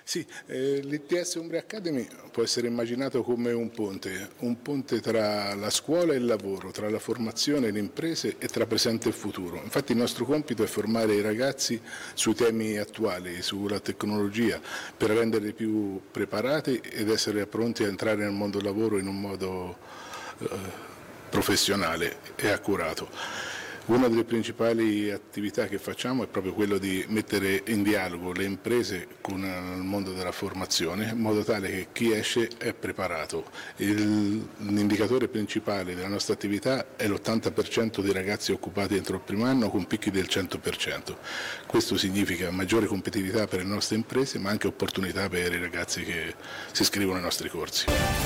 Sì, l'ITS Umbria Academy può essere immaginato come un ponte tra la scuola e il lavoro, tra la formazione e le imprese e tra presente e futuro. Infatti il nostro compito è formare i ragazzi sui temi attuali, sulla tecnologia, per renderli più preparati ed essere pronti a entrare nel mondo del lavoro in un modo professionale e accurato. Una delle principali attività che facciamo è proprio quello di mettere in dialogo le imprese con il mondo della formazione, in modo tale che chi esce è preparato. L'indicatore principale della nostra attività è l'80% dei ragazzi occupati entro il primo anno con picchi del 100%. Questo significa maggiore competitività per le nostre imprese, ma anche opportunità per i ragazzi che si iscrivono ai nostri corsi.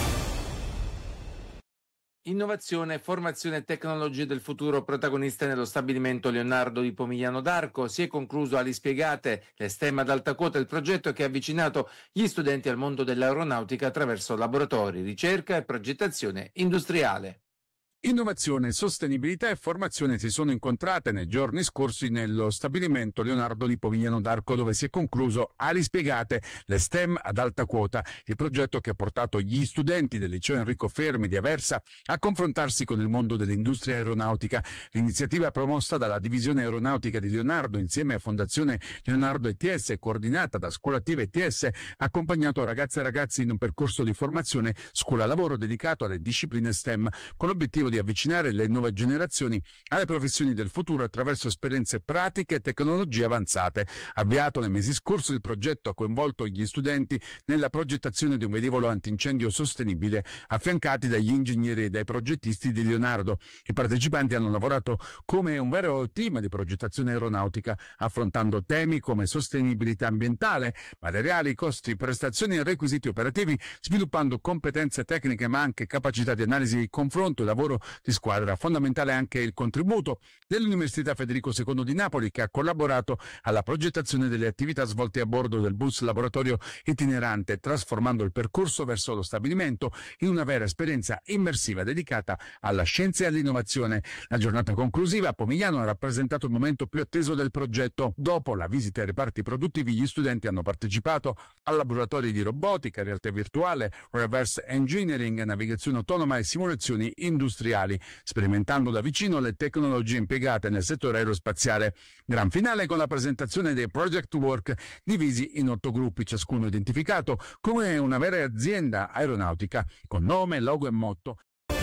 Innovazione, formazione e tecnologie del futuro protagoniste nello stabilimento Leonardo di Pomigliano d'Arco. Si è concluso Ali Spiegate, le STEM ad alta quota, il progetto che ha avvicinato gli studenti al mondo dell'aeronautica attraverso laboratori, ricerca e progettazione industriale. Innovazione, sostenibilità e formazione si sono incontrate nei giorni scorsi nello stabilimento Leonardo di Pomigliano d'Arco, dove si è concluso Ali Spiegate, le STEM ad alta quota, il progetto che ha portato gli studenti del liceo Enrico Fermi di Aversa a confrontarsi con il mondo dell'industria aeronautica. L'iniziativa è promossa dalla divisione aeronautica di Leonardo insieme a Fondazione Leonardo ETS, coordinata da Scuola Attiva ETS, ha accompagnato ragazze e ragazzi in un percorso di formazione scuola-lavoro dedicato alle discipline STEM, con l'obiettivo di avvicinare le nuove generazioni alle professioni del futuro attraverso esperienze pratiche e tecnologie avanzate. Avviato nei mesi scorsi, il progetto ha coinvolto gli studenti nella progettazione di un velivolo antincendio sostenibile, affiancati dagli ingegneri e dai progettisti di Leonardo. I partecipanti hanno lavorato come un vero team di progettazione aeronautica, affrontando temi come sostenibilità ambientale, materiali, costi, prestazioni e requisiti operativi, sviluppando competenze tecniche ma anche capacità di analisi, confronto e lavoro di squadra. Fondamentale anche il contributo dell'Università Federico II di Napoli, che ha collaborato alla progettazione delle attività svolte a bordo del bus laboratorio itinerante, trasformando il percorso verso lo stabilimento in una vera esperienza immersiva dedicata alla scienza e all'innovazione. La giornata conclusiva a Pomigliano ha rappresentato il momento più atteso del progetto. Dopo la visita ai reparti produttivi, gli studenti hanno partecipato a laboratori di robotica, realtà virtuale, reverse engineering, navigazione autonoma e simulazioni industriali, sperimentando da vicino le tecnologie impiegate nel settore aerospaziale. Gran finale con la presentazione dei project work divisi in 8 gruppi, ciascuno identificato come una vera azienda aeronautica con nome, logo e motto.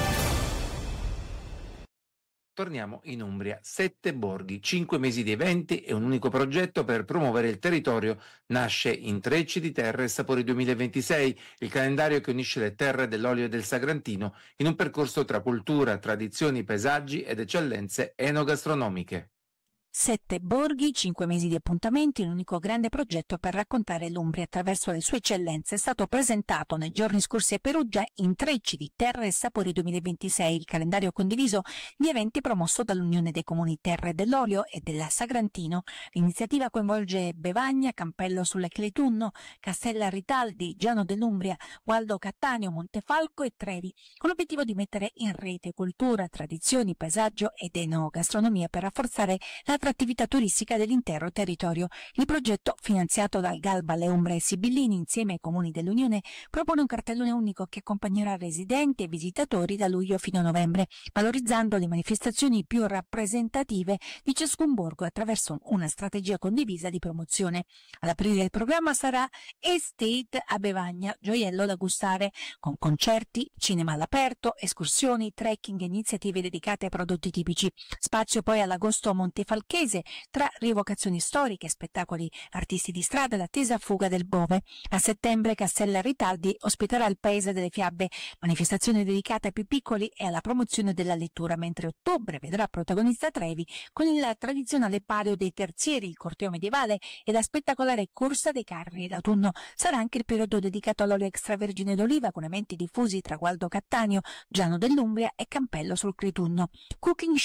Torniamo in Umbria. 7 borghi, 5 mesi di eventi e un unico progetto per promuovere il territorio. Nasce Intrecci di Terre e Sapori 2026, il calendario che unisce le terre dell'olio e del Sagrantino in un percorso tra cultura, tradizioni, paesaggi ed eccellenze enogastronomiche. 7 borghi, 5 mesi di appuntamenti, l'unico grande progetto per raccontare l'Umbria attraverso le sue eccellenze è stato presentato nei giorni scorsi a Perugia Intrecci di Terre e Sapori 2026, il calendario condiviso di eventi promosso dall'Unione dei Comuni Terre dell'Olio e del Sagrantino. L'iniziativa coinvolge Bevagna, Campello sulle Clitunno, Castella Ritaldi, Giano dell'Umbria, Gualdo Cattaneo, Montefalco e Trevi, con l'obiettivo di mettere in rete cultura, tradizioni, paesaggio ed enogastronomia per rafforzare l'attività turistica dell'intero territorio. Il progetto, finanziato dal GAL Valle Umbra e Sibillini insieme ai comuni dell'Unione, propone un cartellone unico che accompagnerà residenti e visitatori da luglio fino a novembre, valorizzando le manifestazioni più rappresentative di ciascun borgo attraverso una strategia condivisa di promozione. Ad aprire il programma sarà Estate a Bevagna, gioiello da gustare, con concerti, cinema all'aperto, escursioni, trekking e iniziative dedicate ai prodotti tipici. Spazio poi all'agosto a Montefalco, tra rievocazioni storiche, spettacoli, artisti di strada e l'attesa fuga del Bove. A settembre Castella Ritaldi ospiterà il Paese delle Fiabe, manifestazione dedicata ai più piccoli e alla promozione della lettura, mentre ottobre vedrà protagonista Trevi con il tradizionale palio dei terzieri, il corteo medievale e la spettacolare corsa dei carri. L'autunno sarà anche il periodo dedicato all'olio extravergine d'oliva, con eventi diffusi tra Gualdo Cattaneo, Giano dell'Umbria e Campello sul Clitunno. Cooking show,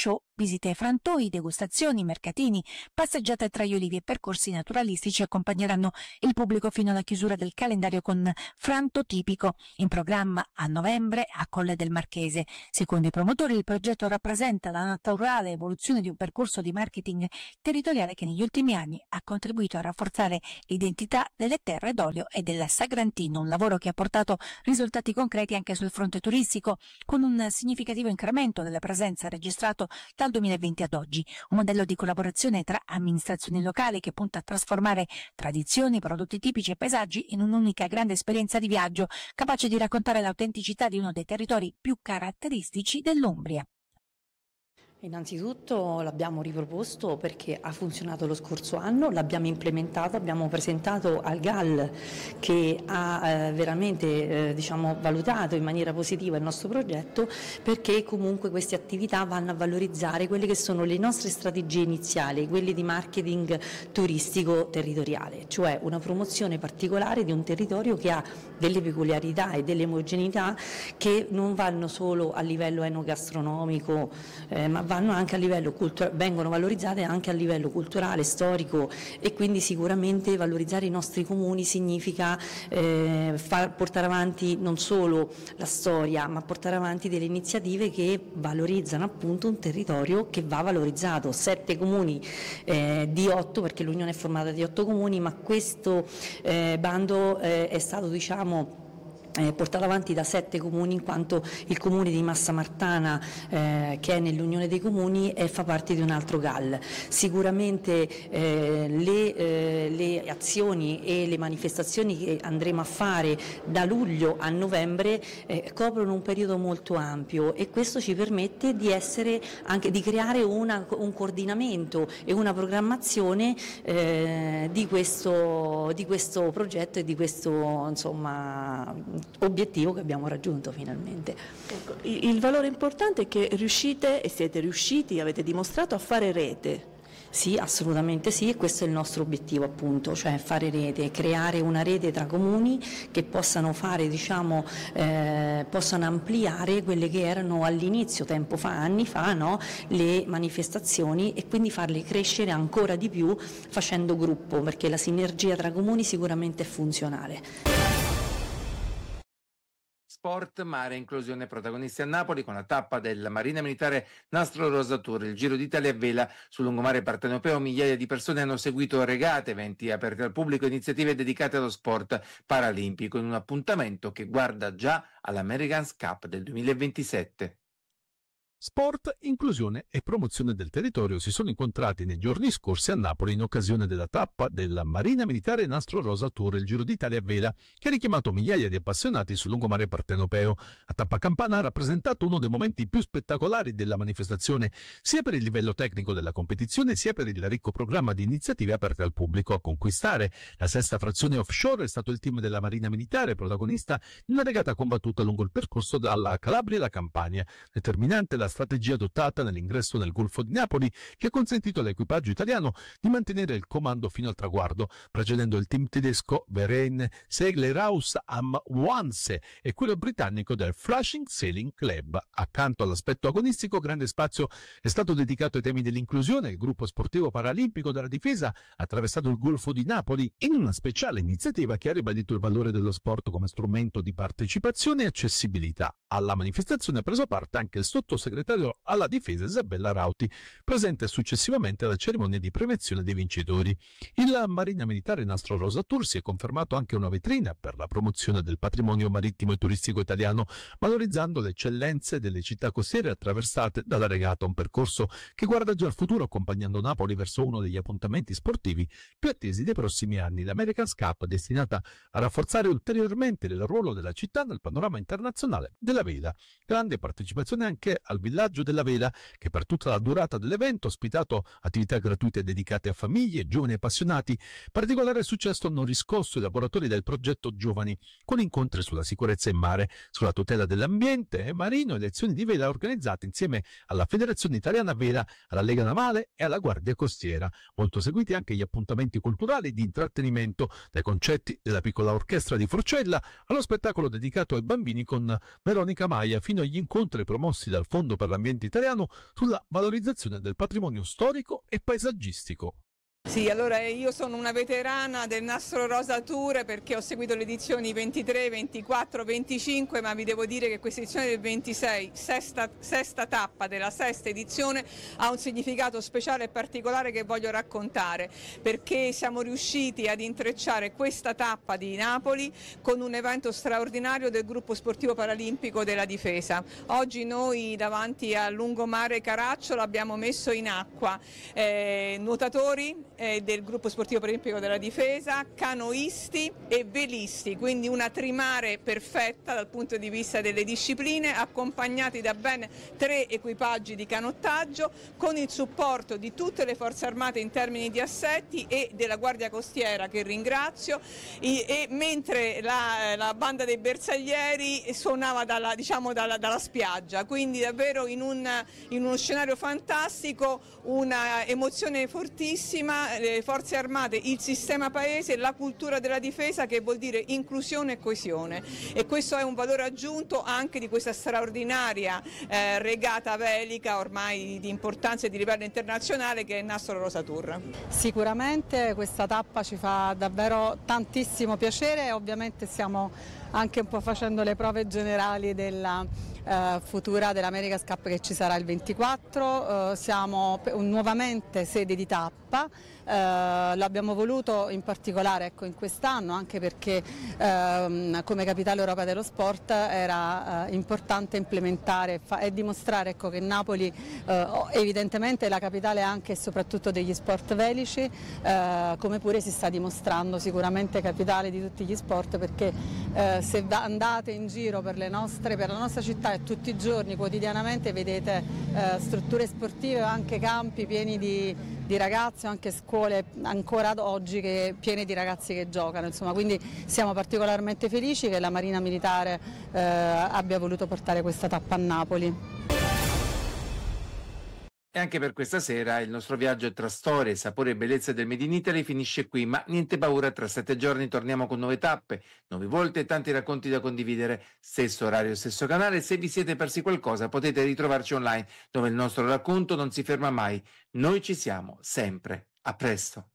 visite ai frantoi, degustazioni, mercatini, passeggiate tra gli ulivi e percorsi naturalistici accompagneranno il pubblico fino alla chiusura del calendario con Franto Tipico, in programma a novembre a Colle del Marchese. Secondo i promotori, il progetto rappresenta la naturale evoluzione di un percorso di marketing territoriale che negli ultimi anni ha contribuito a rafforzare l'identità delle terre d'olio e del Sagrantino, un lavoro che ha portato risultati concreti anche sul fronte turistico, con un significativo incremento della presenza registrato dal 2020 ad oggi, un modello di collaborazione tra amministrazioni locali che punta a trasformare tradizioni, prodotti tipici e paesaggi in un'unica grande esperienza di viaggio, capace di raccontare l'autenticità di uno dei territori più caratteristici dell'Umbria. Innanzitutto l'abbiamo riproposto perché ha funzionato lo scorso anno, l'abbiamo implementato, abbiamo presentato al GAL che ha veramente valutato in maniera positiva il nostro progetto, perché comunque queste attività vanno a valorizzare quelle che sono le nostre strategie iniziali, quelle di marketing turistico territoriale, cioè una promozione particolare di un territorio che ha delle peculiarità e delle omogeneità che non vanno solo a livello enogastronomico, ma vanno anche a livello vengono valorizzate anche a livello culturale, storico, e quindi sicuramente valorizzare i nostri comuni significa portare avanti non solo la storia, ma portare avanti delle iniziative che valorizzano appunto un territorio che va valorizzato. 7 comuni di 8, perché l'Unione è formata di 8 comuni, ma questo bando è stato portato avanti da 7 comuni, in quanto il comune di Massamartana, che è nell'Unione dei Comuni, fa parte di un altro GAL. Sicuramente le azioni e le manifestazioni che andremo a fare da luglio a novembre coprono un periodo molto ampio, e questo ci permette di creare un coordinamento e una programmazione di questo progetto e di questo obiettivo che abbiamo raggiunto finalmente. Ecco, il valore importante è che riuscite e siete riusciti, avete dimostrato a fare rete. Sì, assolutamente sì, e questo è il nostro obiettivo appunto, cioè fare rete, creare una rete tra comuni che possano fare, possano ampliare quelle che erano all'inizio, anni fa, no? Le manifestazioni, e quindi farle crescere ancora di più facendo gruppo, perché la sinergia tra comuni sicuramente è funzionale. Sport, mare e inclusione protagonisti a Napoli con la tappa della Marina Militare Nastro Rosa Tour, il Giro d'Italia a vela sul lungomare partenopeo. Migliaia di persone hanno seguito regate, eventi aperti al pubblico, iniziative dedicate allo sport paralimpico, in un appuntamento che guarda già all'America's Cup del 2027. Sport, inclusione e promozione del territorio si sono incontrati nei giorni scorsi a Napoli in occasione della tappa della Marina Militare Nastro Rosa Tour, il Giro d'Italia a vela, che ha richiamato migliaia di appassionati sul lungomare partenopeo. La tappa campana ha rappresentato uno dei momenti più spettacolari della manifestazione, sia per il livello tecnico della competizione, sia per il ricco programma di iniziative aperte al pubblico. A conquistare la 6ª frazione offshore è stato il team della Marina Militare, protagonista di una regata combattuta lungo il percorso dalla Calabria alla Campania. Determinante la strategia adottata nell'ingresso nel Golfo di Napoli, che ha consentito all'equipaggio italiano di mantenere il comando fino al traguardo, precedendo il team tedesco Verein Seglerhaus am Wannsee e quello britannico del Flushing Sailing Club. Accanto all'aspetto agonistico, grande spazio è stato dedicato ai temi dell'inclusione. Il gruppo sportivo paralimpico della Difesa ha attraversato il Golfo di Napoli in una speciale iniziativa che ha ribadito il valore dello sport come strumento di partecipazione e accessibilità. Alla manifestazione ha preso parte anche il sottosegretario alla Difesa Isabella Rauti, presente successivamente alla cerimonia di premiazione dei vincitori. Il Marina Militare Nastro Rosa Tour si è confermato anche una vetrina per la promozione del patrimonio marittimo e turistico italiano, valorizzando le eccellenze delle città costiere attraversate dalla regata, un percorso che guarda già al futuro, accompagnando Napoli verso uno degli appuntamenti sportivi più attesi dei prossimi anni, l'America's Cup, destinata a rafforzare ulteriormente il ruolo della città nel panorama internazionale della vela. Grande partecipazione anche al Villaggio della Vela, che per tutta la durata dell'evento ha ospitato attività gratuite dedicate a famiglie, giovani appassionati. Particolare successo hanno riscosso i laboratori del progetto Giovani, con incontri sulla sicurezza in mare, sulla tutela dell'ambiente e marino e lezioni di vela organizzate insieme alla Federazione Italiana Vela, alla Lega Navale e alla Guardia Costiera. Molto seguiti anche gli appuntamenti culturali di intrattenimento, dai concerti della piccola orchestra di Forcella allo spettacolo dedicato ai bambini con Veronica Maia, fino agli incontri promossi dal Fondo Fondo per l'Ambiente Italiano sulla valorizzazione del patrimonio storico e paesaggistico. Sì, allora io sono una veterana del Nastro Rosa Tour perché ho seguito le edizioni 23, 24, 25, ma vi devo dire che questa edizione del 26, sesta tappa della sesta edizione, ha un significato speciale e particolare che voglio raccontare, perché siamo riusciti ad intrecciare questa tappa di Napoli con un evento straordinario del gruppo sportivo paralimpico della Difesa. Oggi noi davanti al lungomare Caracciolo abbiamo messo in acqua nuotatori del gruppo sportivo paralimpico della Difesa, canoisti e velisti, quindi una trimare perfetta dal punto di vista delle discipline, accompagnati da ben 3 equipaggi di canottaggio, con il supporto di tutte le forze armate in termini di assetti e della Guardia Costiera, che ringrazio, e mentre la banda dei bersaglieri suonava dalla spiaggia, quindi davvero in uno scenario fantastico, una emozione fortissima, le forze armate, il sistema paese, la cultura della difesa, che vuol dire inclusione e coesione, e questo è un valore aggiunto anche di questa straordinaria regata velica ormai di importanza e di livello internazionale, che è il Nastro Rosa Tour. Sicuramente questa tappa ci fa davvero tantissimo piacere e ovviamente stiamo anche un po' facendo le prove generali della futura dell'America's Cup che ci sarà il 24, siamo nuovamente sede di tappa, l'abbiamo voluto in particolare in quest'anno anche perché come capitale europea dello sport era importante implementare e dimostrare che Napoli evidentemente è la capitale anche e soprattutto degli sport velici, come pure si sta dimostrando sicuramente capitale di tutti gli sport, perché se andate in giro per la nostra città e tutti i giorni, quotidianamente, vedete strutture sportive, anche campi pieni di ragazzi, anche scuole ancora ad oggi piene di ragazzi che giocano, insomma, quindi siamo particolarmente felici che la Marina Militare abbia voluto portare questa tappa a Napoli. E anche per questa sera il nostro viaggio tra storie, sapore e bellezza del Made in Italy finisce qui, ma niente paura, tra 7 giorni torniamo con nuove tappe, nuove volte e tanti racconti da condividere. Stesso orario, stesso canale. Se vi siete persi qualcosa potete ritrovarci online, dove il nostro racconto non si ferma mai. Noi ci siamo, sempre. A presto.